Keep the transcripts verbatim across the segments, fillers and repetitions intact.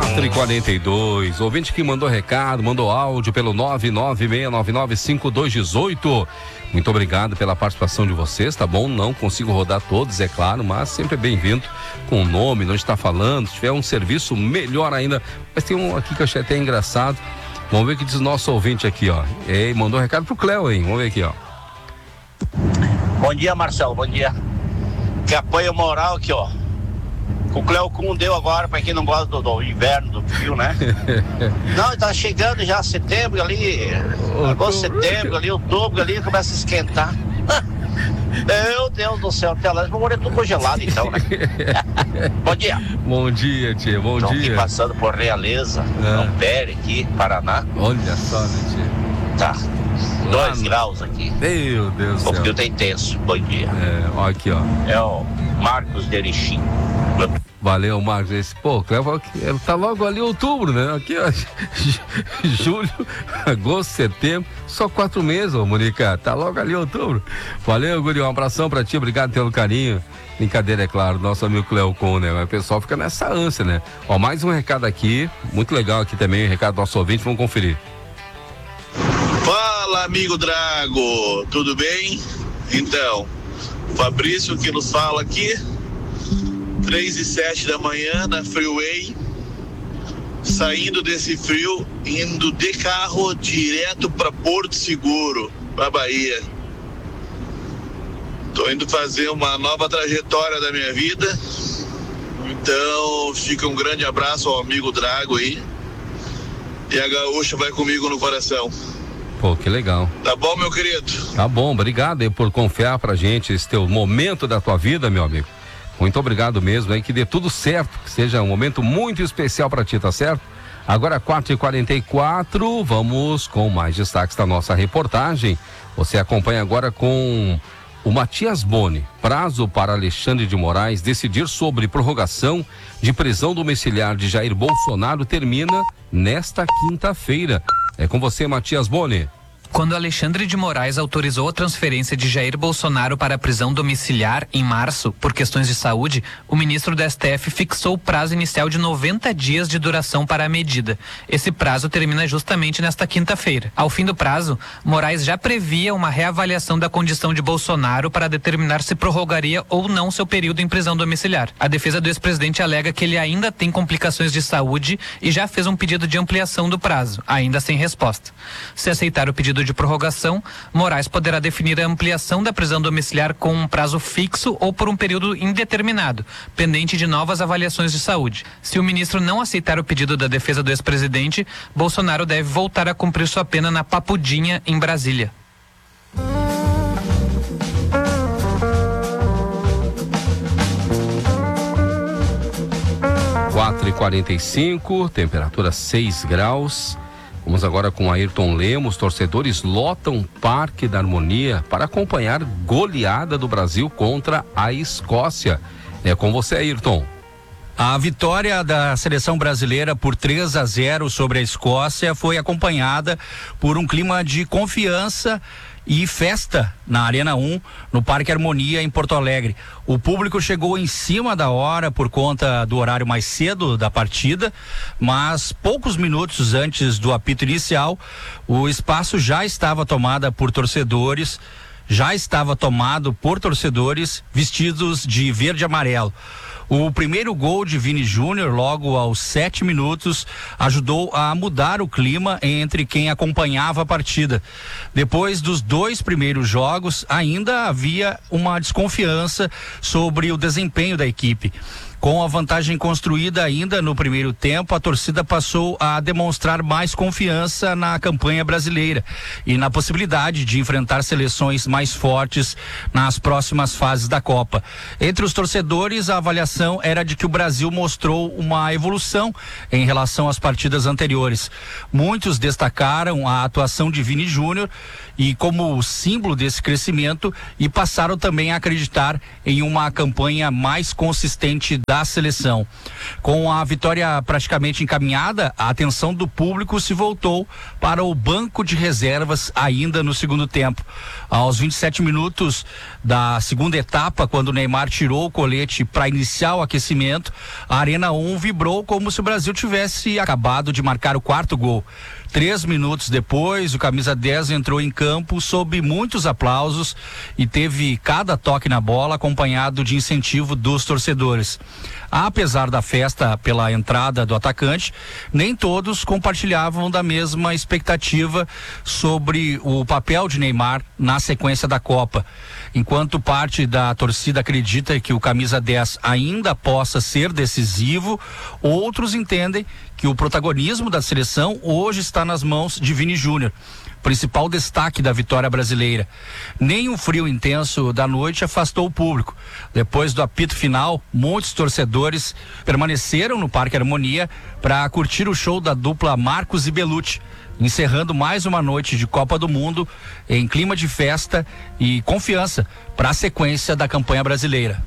quatro e quarenta e dois, ouvinte que mandou recado, mandou áudio pelo nove nove seis nove nove cinco dois um oito. Muito obrigado pela participação de vocês, tá bom? Não consigo rodar todos, é claro, mas sempre é bem-vindo com o nome, onde está falando. Se tiver um serviço, melhor ainda. Mas tem um aqui que eu achei até engraçado. Vamos ver o que diz o nosso ouvinte aqui, ó. E mandou recado pro Cléo, hein? Vamos ver aqui, ó. Bom dia, Marcelo, bom dia. Que apoio moral aqui, ó. O Cleocum deu agora pra quem não gosta do, do inverno, do frio, né? Não, tá chegando já setembro ali, agosto, setembro ali, outubro ali, começa a esquentar. Meu Deus do céu, até lá, vou morrer tudo congelado então, né? Bom dia. Bom dia, tia, bom Tô dia. aqui passando por Realeza, é. Ampere aqui, Paraná. Olha só, né, tia? Tá, dois graus aqui. Meu Deus do céu. O frio tá intenso, bom dia. É, ó aqui, ó. É o Marcos de Erechim. Valeu, Marcos. Esse, pô, Cléo, ele tá logo ali em outubro, né? Aqui, ó, julho, agosto, setembro, só quatro meses, ô, Mônica. Tá logo ali em outubro. Valeu, Guri, um abração pra ti, obrigado pelo carinho. Brincadeira, é claro, nosso amigo Cleocon, né? Mas o pessoal fica nessa ânsia, né? Ó, mais um recado aqui, muito legal aqui também, o recado do nosso ouvinte, vamos conferir. Fala, amigo Drago, tudo bem? Então, Fabrício que nos fala aqui, três e sete da manhã na Freeway, saindo desse frio, indo de carro direto para Porto Seguro, para Bahia. Tô indo fazer uma nova trajetória da minha vida, então fica um grande abraço ao amigo Drago aí, e a gaúcha vai comigo no coração. Pô, que legal. Tá bom, meu querido? Tá bom, obrigado aí por confiar pra gente esse teu momento da tua vida, meu amigo. Muito obrigado mesmo, aí que dê tudo certo, que seja um momento muito especial pra ti, tá certo? Agora quatro e quarenta e quatro, vamos com mais destaques da nossa reportagem. Você acompanha agora com o Matias Boni. Prazo para Alexandre de Moraes decidir sobre prorrogação de prisão domiciliar de Jair Bolsonaro termina nesta quinta-feira. É com você, Matias Boni. Quando Alexandre de Moraes autorizou a transferência de Jair Bolsonaro para a prisão domiciliar em março, por questões de saúde, o ministro do S T F fixou o prazo inicial de noventa dias de duração para a medida. Esse prazo termina justamente nesta quinta-feira. Ao fim do prazo, Moraes já previa uma reavaliação da condição de Bolsonaro para determinar se prorrogaria ou não seu período em prisão domiciliar. A defesa do ex-presidente alega que ele ainda tem complicações de saúde e já fez um pedido de ampliação do prazo, ainda sem resposta. Se aceitar o pedido de prorrogação, Moraes poderá definir a ampliação da prisão domiciliar com um prazo fixo ou por um período indeterminado, pendente de novas avaliações de saúde. Se o ministro não aceitar o pedido da defesa do ex-presidente, Bolsonaro deve voltar a cumprir sua pena na Papudinha, em Brasília. quatro e quarenta e cinco, temperatura seis graus. Vamos agora com Ayrton Lemos. Torcedores lotam Parque da Harmonia para acompanhar goleada do Brasil contra a Escócia. É com você, Ayrton. A vitória da seleção brasileira por três a zero sobre a Escócia foi acompanhada por um clima de confiança e festa na Arena um, no Parque Harmonia, em Porto Alegre. O público chegou em cima da hora por conta do horário mais cedo da partida, mas poucos minutos antes do apito inicial, o espaço já estava tomado por torcedores, já estava tomado por torcedores vestidos de verde e amarelo. O primeiro gol de Vini Júnior, logo aos sete minutos, ajudou a mudar o clima entre quem acompanhava a partida. Depois dos dois primeiros jogos, ainda havia uma desconfiança sobre o desempenho da equipe. Com a vantagem construída ainda no primeiro tempo, a torcida passou a demonstrar mais confiança na campanha brasileira e na possibilidade de enfrentar seleções mais fortes nas próximas fases da Copa. Entre os torcedores, a avaliação era de que o Brasil mostrou uma evolução em relação às partidas anteriores. Muitos destacaram a atuação de Vini Júnior e como símbolo desse crescimento, e passaram também a acreditar em uma campanha mais consistente da seleção. Com a vitória praticamente encaminhada, a atenção do público se voltou para o banco de reservas ainda no segundo tempo. Aos vinte e sete minutos da segunda etapa, quando o Neymar tirou o colete para iniciar o aquecimento, a Arena um vibrou como se o Brasil tivesse acabado de marcar o quarto gol. Três minutos depois, o camisa dez entrou em campo sob muitos aplausos e teve cada toque na bola acompanhado de incentivo dos torcedores. Apesar da festa pela entrada do atacante, nem todos compartilhavam da mesma expectativa sobre o papel de Neymar na sequência da Copa. Enquanto parte da torcida acredita que o camisa dez ainda possa ser decisivo, outros entendem que o protagonismo da seleção hoje está nas mãos de Vini Júnior, principal destaque da vitória brasileira. Nem o frio intenso da noite afastou o público. Depois do apito final, muitos torcedores permaneceram no Parque Harmonia para curtir o show da dupla Marcos e Belucci, encerrando mais uma noite de Copa do Mundo em clima de festa e confiança para a sequência da campanha brasileira.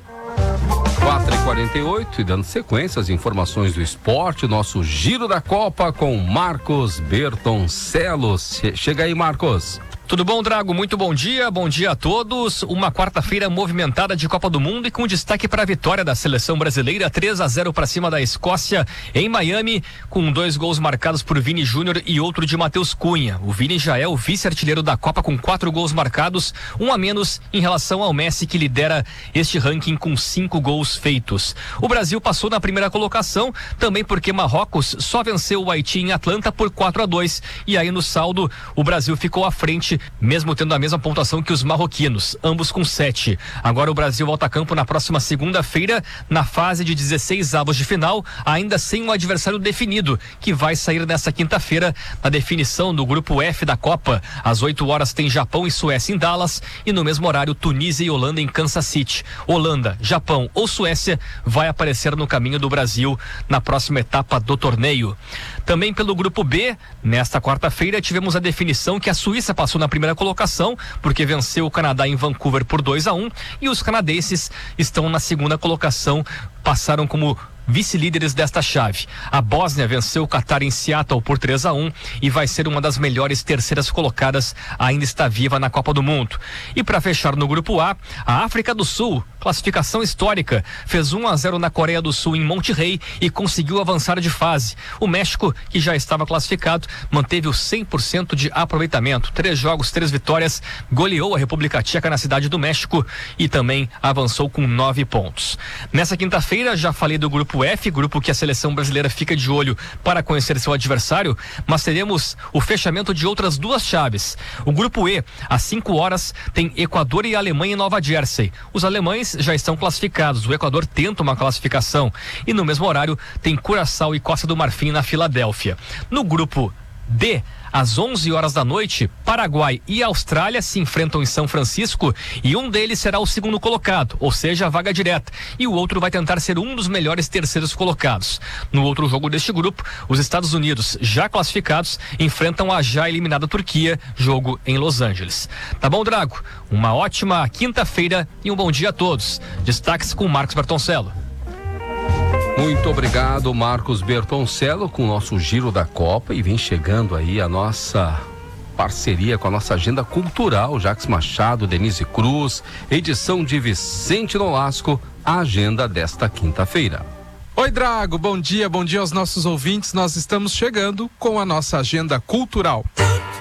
quatro e quarenta e oito e dando sequência às informações do esporte, nosso Giro da Copa com Marcos Bertoncellos. Chega aí, Marcos. Tudo bom, Drago? Muito bom dia, bom dia a todos. Uma quarta-feira movimentada de Copa do Mundo e com destaque para a vitória da seleção brasileira, três a zero para cima da Escócia em Miami, com dois gols marcados por Vini Júnior e outro de Matheus Cunha. O Vini já é o vice-artilheiro da Copa com quatro gols marcados, um a menos em relação ao Messi, que lidera este ranking com cinco gols feitos. O Brasil passou na primeira colocação, também porque Marrocos só venceu o Haiti em Atlanta por quatro a dois, e aí no saldo o Brasil ficou à frente, mesmo tendo a mesma pontuação que os marroquinos, ambos com sete. Agora o Brasil volta a campo na próxima segunda-feira, na fase de dezesseis avos de final, ainda sem um adversário definido, que vai sair nessa quinta-feira na definição do grupo F da Copa. Às oito horas tem Japão e Suécia em Dallas, e no mesmo horário Tunísia e Holanda em Kansas City. Holanda, Japão ou Suécia vai aparecer no caminho do Brasil na próxima etapa do torneio. Também pelo grupo B, nesta quarta-feira tivemos a definição que a Suíça passou na primeira colocação, porque venceu o Canadá em Vancouver por dois a um, e os canadenses estão na segunda colocação, passaram como vice-líderes desta chave. A Bósnia venceu o Catar em Seattle por três a um e vai ser uma das melhores terceiras colocadas, ainda está viva na Copa do Mundo. E para fechar no grupo A, a África do Sul, classificação histórica, fez um a zero na Coreia do Sul em Monterrey e conseguiu avançar de fase. O México, que já estava classificado, manteve o cem por cento de aproveitamento. Três jogos, três vitórias, goleou a República Tcheca na Cidade do México e também avançou com nove pontos. Nessa quinta-feira, já falei do grupo F, grupo que a seleção brasileira fica de olho para conhecer seu adversário, mas teremos o fechamento de outras duas chaves. O grupo E, às cinco horas, tem Equador e Alemanha em Nova Jersey. Os alemães já estão classificados, o Equador tenta uma classificação. E no mesmo horário tem Curaçao e Costa do Marfim na Filadélfia. No grupo D, às onze horas da noite, Paraguai e Austrália se enfrentam em São Francisco e um deles será o segundo colocado, ou seja, a vaga direta, e o outro vai tentar ser um dos melhores terceiros colocados. No outro jogo deste grupo, os Estados Unidos, já classificados, enfrentam a já eliminada Turquia, jogo em Los Angeles. Tá bom, Drago? Uma ótima quinta-feira e um bom dia a todos. Destaques com Marcos Bertoncello. Muito obrigado, Marcos Bertoncello, com o nosso Giro da Copa, e vem chegando aí a nossa parceria com a nossa agenda cultural. Jacques Machado, Denise Cruz, edição de Vicente Nolasco, a agenda desta quinta-feira. Oi, Drago, bom dia, bom dia aos nossos ouvintes. Nós estamos chegando com a nossa agenda cultural.